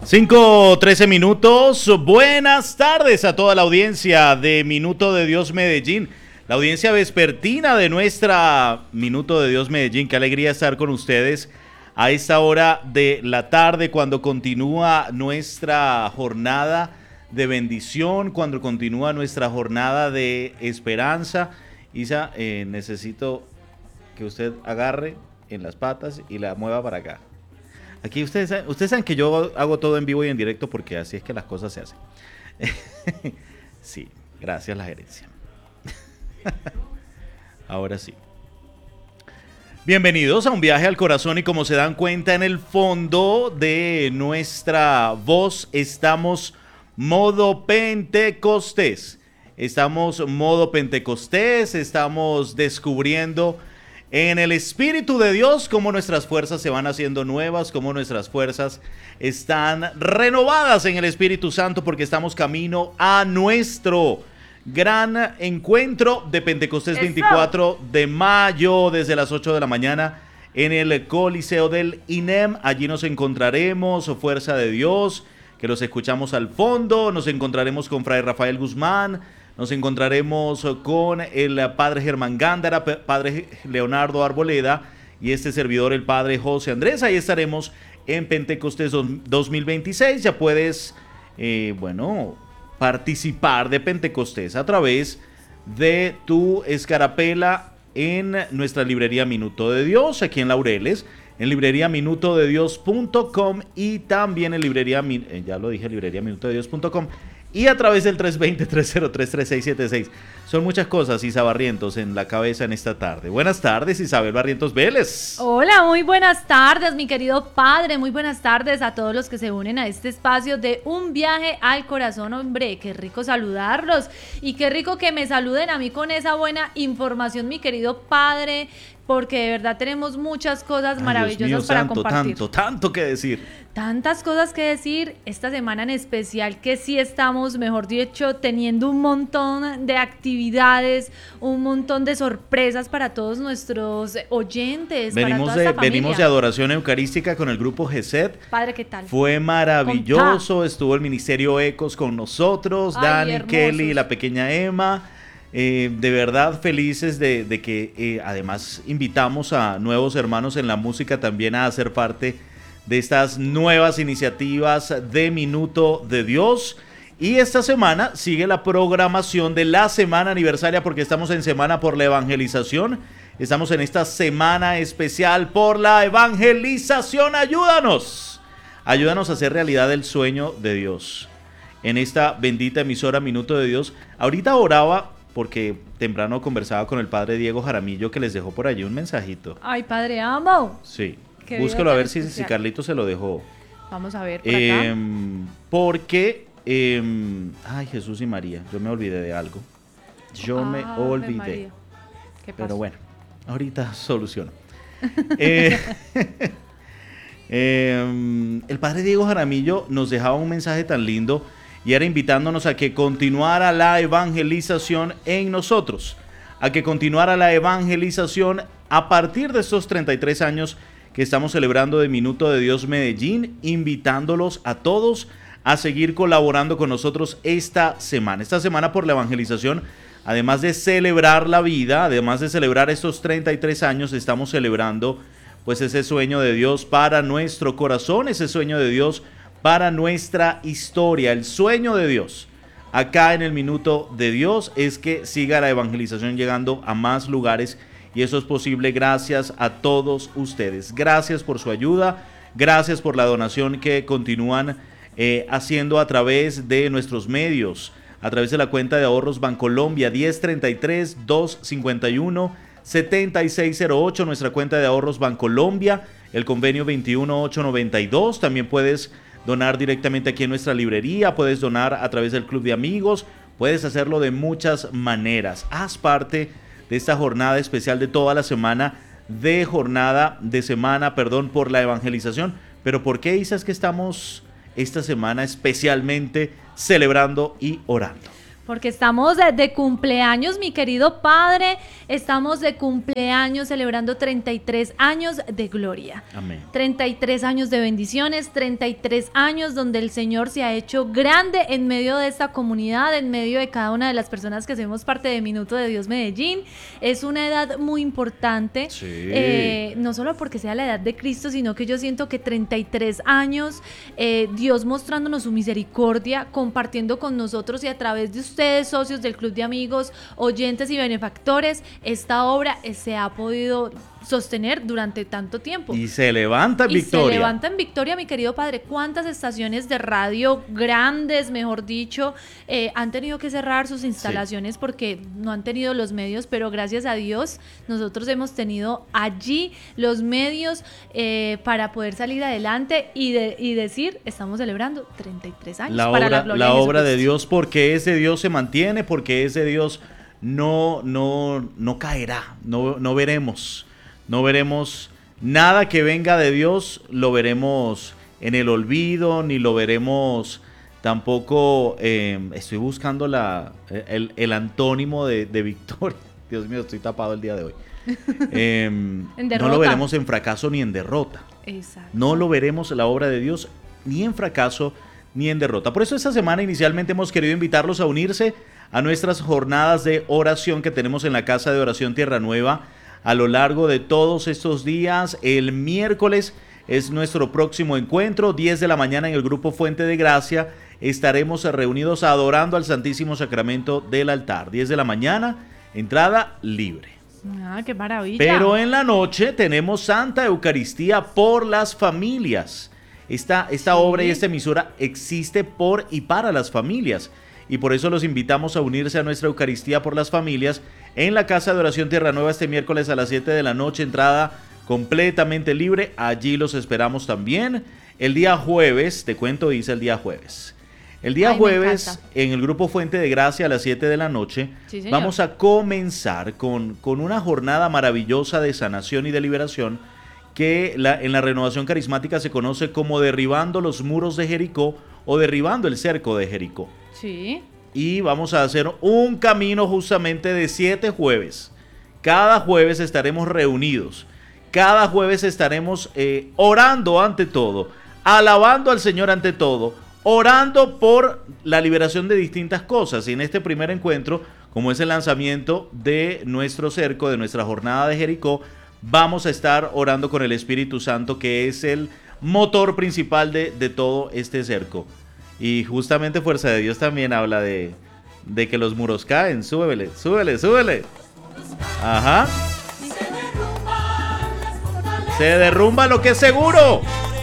5:13. Buenas tardes a toda la audiencia de Minuto de Dios Medellín, la audiencia vespertina de nuestra Minuto de Dios Medellín. Qué alegría estar con ustedes a esta hora de la tarde, cuando continúa nuestra jornada de bendición, cuando continúa nuestra jornada de esperanza. Isa, necesito que usted agarre en las patas y la mueva para acá. Aquí ustedes saben que yo hago todo en vivo y en directo porque así es que las cosas se hacen. Sí, gracias la gerencia. Ahora sí. Bienvenidos a un viaje al corazón, y como se dan cuenta en el fondo de nuestra voz, estamos modo Pentecostés. Estamos modo Pentecostés, estamos descubriendo en el Espíritu de Dios cómo nuestras fuerzas se van haciendo nuevas, cómo nuestras fuerzas están renovadas en el Espíritu Santo, porque estamos camino a nuestro gran encuentro de Pentecostés 24 de mayo, desde las 8 de la mañana en el Coliseo del INEM. Allí nos encontraremos, Fuerza de Dios, que los escuchamos al fondo. Nos encontraremos con Fray Rafael Guzmán. Nos encontraremos con el padre Germán Gándara, padre Leonardo Arboleda y este servidor, el padre José Andrés. Ahí estaremos en Pentecostés 2026. Ya puedes, participar de Pentecostés a través de tu escarapela en nuestra librería Minuto de Dios, aquí en Laureles, en libreriaminutodedios.com, y también en libreriaminutodedios.com, y a través del 320-303-3676. Son muchas cosas, Isa Barrientos, en la cabeza en esta tarde. Buenas tardes, Isabel Barrientos Vélez. Hola, muy buenas tardes, mi querido padre. Muy buenas tardes a todos los que se unen a este espacio de Un Viaje al Corazón. Hombre, qué rico saludarlos, y qué rico que me saluden a mí con esa buena información, mi querido padre, porque de verdad tenemos muchas cosas maravillosas para compartir. Tanto que decir. Tantas cosas que decir esta semana en especial, que sí estamos, mejor dicho, teniendo un montón de actividades, un montón de sorpresas para todos nuestros oyentes. Venimos de adoración eucarística con el grupo GESET. Padre, ¿qué tal? Fue maravilloso, estuvo el Ministerio Ecos con nosotros, Dani, hermosos. Kelly, la pequeña Emma. De verdad felices de que además invitamos a nuevos hermanos en la música también a hacer parte de estas nuevas iniciativas de Minuto de Dios. Y esta semana sigue la programación de la semana aniversaria, porque estamos en Semana por la Evangelización. Estamos en esta semana especial por la evangelización. Ayúdanos a hacer realidad el sueño de Dios en esta bendita emisora Minuto de Dios. Ahorita oraba porque temprano conversaba con el padre Diego Jaramillo, que les dejó por allí un mensajito. Ay, padre, amo. Sí, búscalo a ver si Carlito se lo dejó. Vamos a ver por acá. Porque, ay, Jesús y María, yo me olvidé de algo. Me olvidé. María. ¿Qué pasó? Pero bueno, ahorita soluciono. El padre Diego Jaramillo nos dejaba un mensaje tan lindo, y era invitándonos a que continuara la evangelización en nosotros, a que continuara la evangelización a partir de estos 33 años que estamos celebrando de Minuto de Dios Medellín, invitándolos a todos a seguir colaborando con nosotros esta semana por la evangelización. Además de celebrar la vida, además de celebrar estos 33 años, estamos celebrando pues ese sueño de Dios para nuestro corazón, ese sueño de Dios para nuestra historia. El sueño de Dios acá en el Minuto de Dios es que siga la evangelización llegando a más lugares, y eso es posible gracias a todos ustedes. Gracias por su ayuda, gracias por la donación que continúan haciendo a través de nuestros medios, a través de la cuenta de ahorros Bancolombia 1033-251-7608, nuestra cuenta de ahorros Bancolombia, el convenio 21892. También puedes donar directamente aquí en nuestra librería, puedes donar a través del Club de Amigos, puedes hacerlo de muchas maneras. Haz parte de esta jornada especial de toda la semana, por la evangelización. Pero ¿por qué, Isa, es que estamos esta semana especialmente celebrando y orando? Porque estamos de cumpleaños, mi querido padre, estamos de cumpleaños celebrando 33 años de gloria. Amén. 33 años de bendiciones, 33 años donde el Señor se ha hecho grande en medio de esta comunidad, en medio de cada una de las personas que hacemos parte de Minuto de Dios Medellín. Es una edad muy importante, sí. No solo porque sea la edad de Cristo, sino que yo siento que 33 años, Dios mostrándonos su misericordia, compartiendo con nosotros y a través de ustedes, socios del Club de Amigos, oyentes y benefactores, esta obra se ha podido sostener durante tanto tiempo. Y se levanta en victoria. Se levanta en victoria, mi querido padre. ¿Cuántas estaciones de radio grandes, mejor dicho, han tenido que cerrar sus instalaciones porque no han tenido los medios? Pero gracias a Dios, nosotros hemos tenido allí los medios para poder salir adelante y decir, estamos celebrando 33 años para la gloria la de obra de Jesucristo. Dios, porque ese Dios se mantiene, porque ese Dios no caerá, no veremos nada que venga de Dios, lo veremos en el olvido, ni lo veremos tampoco, estoy buscando el antónimo de victoria. Dios mío, estoy tapado el día de hoy. No lo veremos en fracaso ni en derrota. Exacto. No lo veremos la obra de Dios ni en fracaso ni en derrota. Por eso esta semana inicialmente hemos querido invitarlos a unirse a nuestras jornadas de oración que tenemos en la Casa de Oración Tierra Nueva a lo largo de todos estos días. El miércoles es nuestro próximo encuentro, 10 de la mañana en el Grupo Fuente de Gracia. Estaremos reunidos adorando al Santísimo Sacramento del altar. 10 de la mañana, entrada libre. Ah, qué maravilla. Pero en la noche tenemos Santa Eucaristía por las familias. Esta obra y esta emisora existe por y para las familias. Y por eso los invitamos a unirse a nuestra Eucaristía por las familias en la Casa de Oración Tierra Nueva este miércoles a las 7 de la noche, entrada completamente libre. Allí los esperamos también. El día jueves, te cuento, dice el día jueves. El día jueves, en el Grupo Fuente de Gracia a las 7 de la noche, sí, vamos a comenzar con una jornada maravillosa de sanación y de liberación que en la renovación carismática se conoce como derribando los muros de Jericó o derribando el cerco de Jericó. Sí. Y vamos a hacer un camino justamente de 7 jueves. Cada jueves estaremos reunidos. Cada jueves estaremos orando ante todo, alabando al Señor ante todo, orando por la liberación de distintas cosas. Y en este primer encuentro, como es el lanzamiento de nuestro cerco, de nuestra jornada de Jericó, vamos a estar orando con el Espíritu Santo, que es el motor principal de todo este cerco. Y justamente Fuerza de Dios también habla de que los muros caen. Súbele, súbele, súbele. Ajá. Se derrumba lo que es seguro.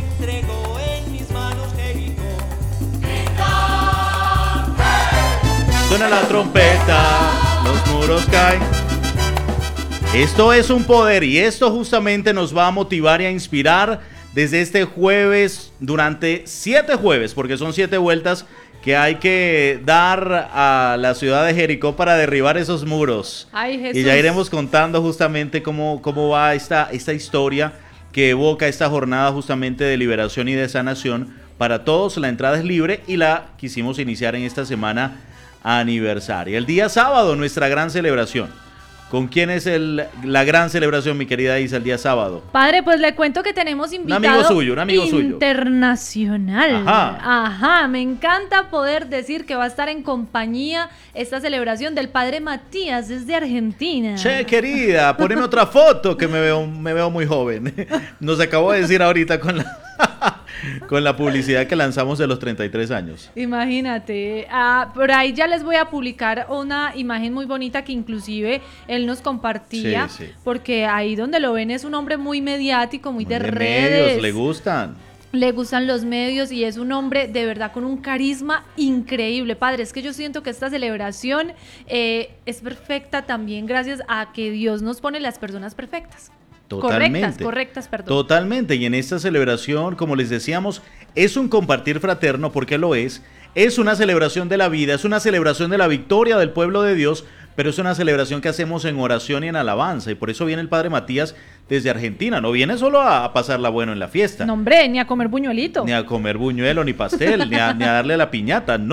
Suena la trompeta, los muros caen. Esto es un poder y esto justamente nos va a motivar y a inspirar desde este jueves, durante 7 jueves, porque son 7 vueltas que hay que dar a la ciudad de Jericó para derribar esos muros. Ay, Jesús. Y ya iremos contando justamente cómo va esta historia que evoca esta jornada justamente de liberación y de sanación para todos. La entrada es libre y la quisimos iniciar en esta semana aniversaria. El día sábado, nuestra gran celebración. ¿Con quién es la gran celebración, mi querida Isa, el día sábado? Padre, pues le cuento que tenemos invitado un amigo suyo. Internacional. Ajá, me encanta poder decir que va a estar en compañía esta celebración del Padre Matías desde Argentina. Che, querida, poneme otra foto que me veo muy joven. Nos acabó de decir ahorita con la publicidad que lanzamos de los 33 años. Imagínate, por ahí ya les voy a publicar una imagen muy bonita que inclusive él nos compartía, sí. Porque ahí donde lo ven es un hombre muy mediático, muy de redes. Medios, le gustan. Le gustan los medios y es un hombre de verdad con un carisma increíble. Padre, es que yo siento que esta celebración es perfecta también gracias a que Dios nos pone las personas perfectas. Totalmente. Correctas, perdón. Totalmente, y en esta celebración, como les decíamos, es un compartir fraterno, porque lo es una celebración de la vida, es una celebración de la victoria del pueblo de Dios, pero es una celebración que hacemos en oración y en alabanza, y por eso viene el Padre Matías desde Argentina, no viene solo a pasarla bueno en la fiesta. No, hombre, ni a comer buñuelito. Ni a comer buñuelo, ni pastel, ni a darle la piñata, no.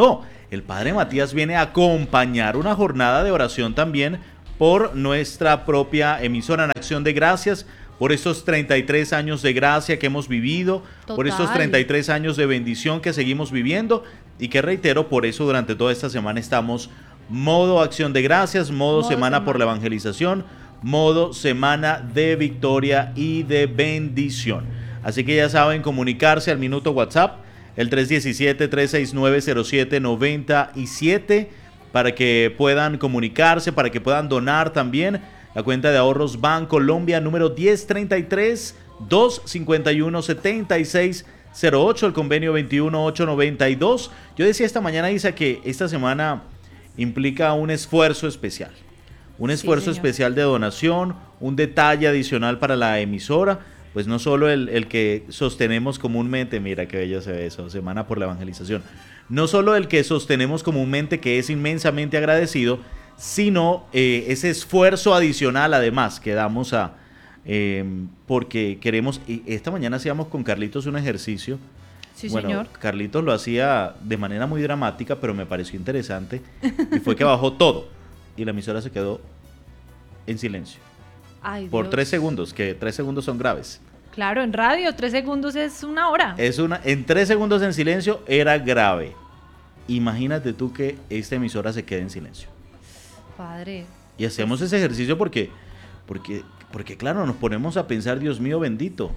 el padre Matías viene a acompañar una jornada de oración también por nuestra propia emisora en Acción de Gracias, por estos 33 años de gracia que hemos vivido, por estos 33 años de bendición que seguimos viviendo y que reitero, por eso durante toda esta semana estamos modo Acción de Gracias, modo semana por la evangelización, modo semana de victoria y de bendición. Así que ya saben, comunicarse al minuto WhatsApp, el 317-369-0797, para que puedan comunicarse, para que puedan donar también. La cuenta de ahorros Bancolombia número 1033-251-7608, el convenio 21892. Yo decía esta mañana, Isa, que esta semana implica un esfuerzo especial. Un esfuerzo especial de donación, un detalle adicional para la emisora, pues no solo el que sostenemos comúnmente, mira qué bello se ve eso, Semana por la Evangelización, no solo el que sostenemos comúnmente, que es inmensamente agradecido, sino ese esfuerzo adicional además que damos porque queremos, y esta mañana hacíamos con Carlitos un ejercicio. Sí, bueno, señor. Carlitos lo hacía de manera muy dramática, pero me pareció interesante, y fue que bajó todo, y la emisora se quedó en silencio. Ay, por Dios. 3 segundos, que 3 segundos son graves. Claro, en radio 3 segundos es una hora. En 3 segundos en silencio era grave. Imagínate tú que esta emisora se quede en silencio. Padre. Y hacemos ese ejercicio porque claro, nos ponemos a pensar, Dios mío bendito.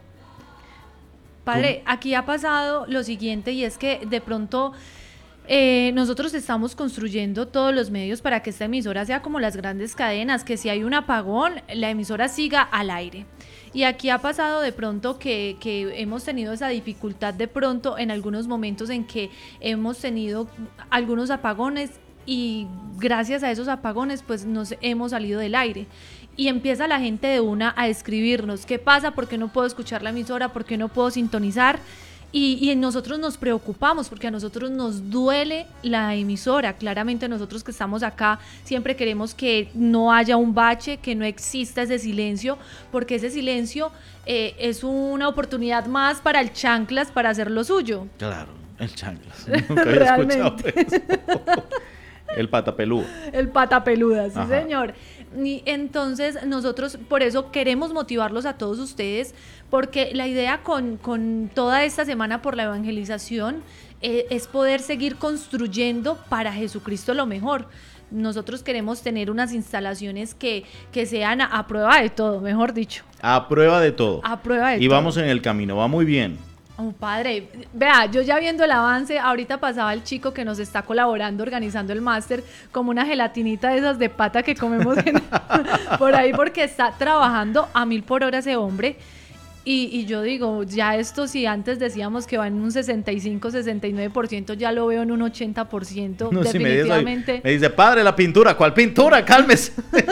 Padre, aquí ha pasado lo siguiente, y es que de pronto nosotros estamos construyendo todos los medios para que esta emisora sea como las grandes cadenas, que si hay un apagón, la emisora siga al aire. Y aquí ha pasado de pronto que hemos tenido esa dificultad de pronto en algunos momentos en que hemos tenido algunos apagones, y gracias a esos apagones pues nos hemos salido del aire. Y empieza la gente de una a escribirnos, ¿qué pasa? ¿Por qué no puedo escuchar la emisora? ¿Por qué no puedo sintonizar? Y nosotros nos preocupamos porque a nosotros nos duele la emisora. Claramente nosotros que estamos acá siempre queremos que no haya un bache, que no exista ese silencio, porque ese silencio es una oportunidad más para el Chanclas para hacer lo suyo. Claro, el Chanclas. Nunca había escuchado eso. El patapeludo. El patapeluda, sí. Ajá. Señor. Y entonces nosotros por eso queremos motivarlos a todos ustedes, porque la idea con toda esta semana por la evangelización es poder seguir construyendo para Jesucristo lo mejor. Nosotros queremos tener unas instalaciones que sean a prueba de todo, mejor dicho. A prueba de todo. A prueba de todo. Y vamos en el camino, va muy bien. Oh, padre, vea, yo ya viendo el avance, ahorita pasaba el chico que nos está colaborando, organizando el máster, como una gelatinita de esas de pata que comemos por ahí, porque está trabajando a 1000 por hora ese hombre. Y yo digo, ya esto, si antes decíamos que va en un 65, 69%, ya lo veo en un 80%, no, definitivamente. Si me dice, padre, la pintura, ¿cuál pintura? Cálmese.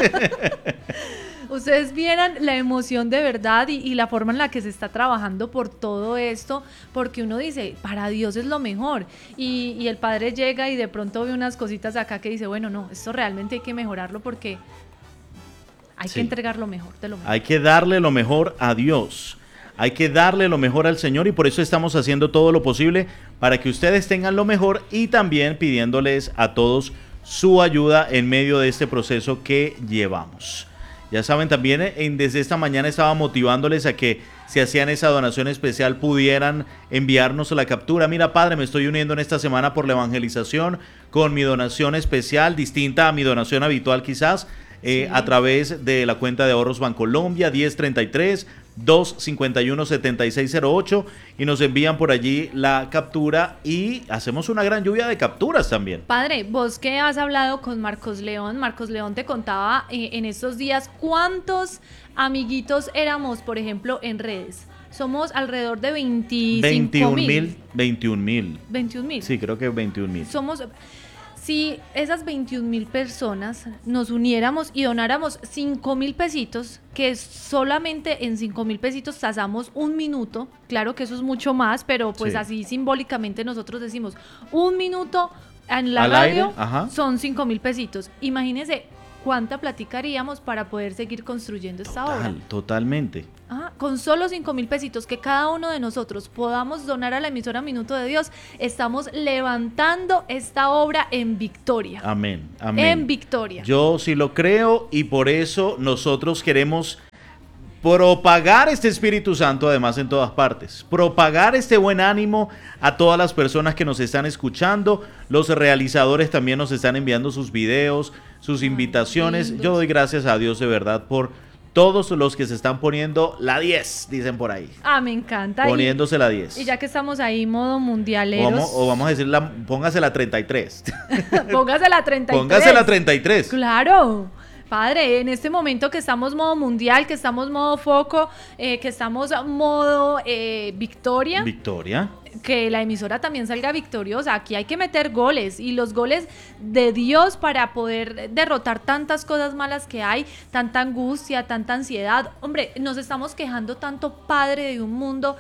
Ustedes vieran la emoción de verdad y la forma en la que se está trabajando por todo esto, porque uno dice, para Dios es lo mejor, y el padre llega y de pronto ve unas cositas acá que dice, bueno, no, esto realmente hay que mejorarlo porque hay que entregar lo mejor de lo mejor. Hay que darle lo mejor a Dios, hay que darle lo mejor al Señor, y por eso estamos haciendo todo lo posible para que ustedes tengan lo mejor, y también pidiéndoles a todos su ayuda en medio de este proceso que llevamos. Ya saben, también desde esta mañana estaba motivándoles a que si hacían esa donación especial pudieran enviarnos la captura. Mira, padre, me estoy uniendo en esta semana por la evangelización con mi donación especial, distinta a mi donación habitual quizás, sí, a través de la cuenta de ahorros Bancolombia 1033-251-7608, y nos envían por allí la captura y hacemos una gran lluvia de capturas también. Padre, vos que has hablado con Marcos León te contaba en estos días cuántos amiguitos éramos, por ejemplo, en redes. Somos alrededor de 21,000. 21,000. 21,000. Sí, creo que 21,000. Si esas 21,000 personas nos uniéramos y donáramos 5,000 pesitos, que solamente en 5,000 pesitos tasamos un minuto, claro que eso es mucho más, pero pues sí, así simbólicamente nosotros decimos, un minuto en la radio son 5,000 pesitos. Imagínense ¿cuánta platicaríamos para poder seguir construyendo esta obra? Totalmente. Con solo 5,000 pesitos que cada uno de nosotros podamos donar a la emisora Minuto de Dios, estamos levantando esta obra en victoria. Amén, amén. En victoria. Yo sí lo creo y por eso nosotros queremos propagar este Espíritu Santo además en todas partes, propagar este buen ánimo a todas las personas que nos están escuchando. Los realizadores también nos están enviando sus videos, sus invitaciones. Lindos. Yo doy gracias a Dios de verdad por todos los que se están poniendo la 10, dicen por ahí. Me encanta. Poniéndose la 10. Y ya que estamos ahí, modo mundialeros. O vamos a decir, póngase la 33. Póngase la 33. Póngase la 33. Claro. Padre, en este momento que estamos modo mundial, que estamos modo foco, que estamos modo victoria. Victoria. Que la emisora también salga victoriosa. Aquí hay que meter goles, y los goles de Dios para poder derrotar tantas cosas malas que hay, tanta angustia, tanta ansiedad. Hombre, nos estamos quejando tanto, Padre, de un mundo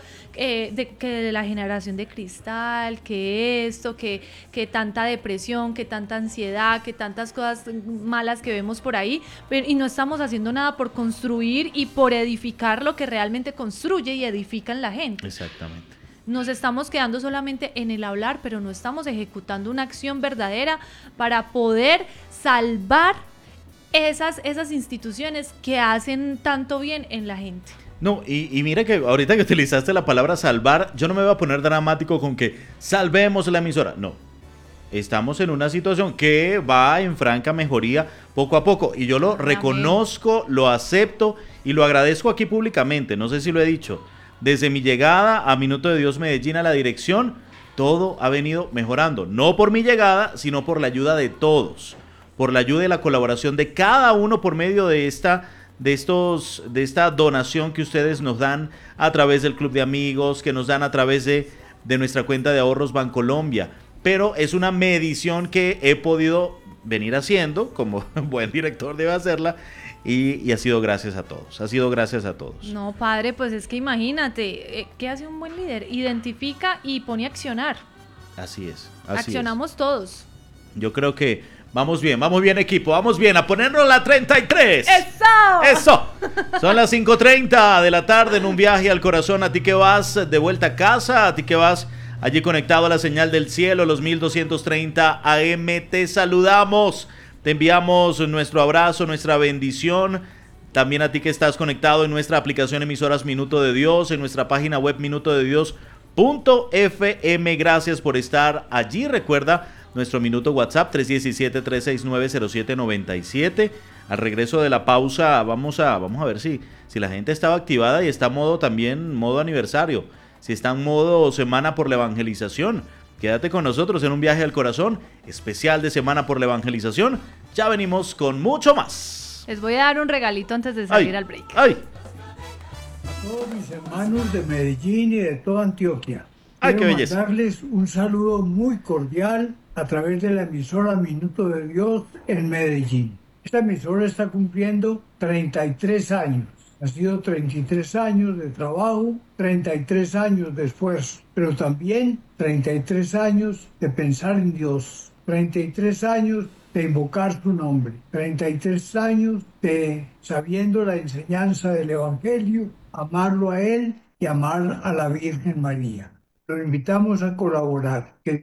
de la generación de cristal, que esto, que tanta depresión, que tanta ansiedad, que tantas cosas malas que vemos por ahí, y no estamos haciendo nada por construir y por edificar lo que realmente construye y edifica en la gente. Exactamente. Nos estamos quedando solamente en el hablar, pero no estamos ejecutando una acción verdadera para poder salvar esas instituciones que hacen tanto bien en la gente. No, y mira que ahorita que utilizaste la palabra salvar, yo no me voy a poner dramático con que salvemos la emisora. No, estamos en una situación que va en franca mejoría poco a poco, y yo lo reconozco, lo acepto y lo agradezco aquí públicamente. No sé si lo he dicho. Desde mi llegada a Minuto de Dios Medellín a la dirección, todo ha venido mejorando. No por mi llegada, sino por la ayuda de todos. Por la ayuda y la colaboración de cada uno por medio de esta donación que ustedes nos dan a través del Club de Amigos, que nos dan a través de nuestra cuenta de ahorros Bancolombia. Pero es una medición que he podido venir haciendo, como buen director debe hacerla, y ha sido gracias a todos, No, Padre, pues es que imagínate, ¿qué hace un buen líder? Identifica y pone a accionar. Así es. Accionamos todos. Yo creo que vamos bien equipo, vamos bien, a ponernos la 33. ¡Eso! Son las 5:30 de la tarde en un viaje al corazón. A ti que vas de vuelta a casa, a ti que vas allí conectado a la señal del cielo, los 1230 AM, te saludamos. Te enviamos nuestro abrazo, nuestra bendición. También a ti que estás conectado en nuestra aplicación Emisoras Minuto de Dios, en nuestra página web minutodedios.fm. Gracias por estar allí. Recuerda nuestro minuto WhatsApp 317-369-0797. Al regreso de la pausa vamos a ver si la gente estaba activada y está modo aniversario. Si está en modo semana por la evangelización. Quédate con nosotros en un viaje al corazón especial de Semana por la Evangelización. Ya venimos con mucho más. Les voy a dar un regalito antes de salir al break. A todos mis hermanos de Medellín y de toda Antioquia, quiero mandarles un saludo muy cordial a través de la emisora Minuto de Dios en Medellín. Esta emisora está cumpliendo 33 años. Ha sido 33 años de trabajo, 33 años de esfuerzo, pero también 33 años de pensar en Dios, 33 años de invocar su nombre, 33 años de, sabiendo la enseñanza del Evangelio, amarlo a Él y amar a la Virgen María. Lo invitamos a colaborar. Que